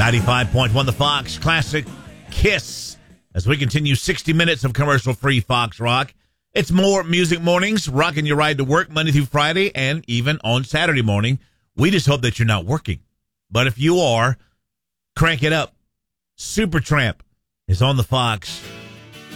95.1 The Fox Classic Kiss. As we continue 60 minutes of commercial-free Fox Rock. It's more Music Mornings, rocking your ride to work Monday through Friday and even on Saturday morning. We just hope that you're not working. But if you are, crank it up. Supertramp is on the Fox.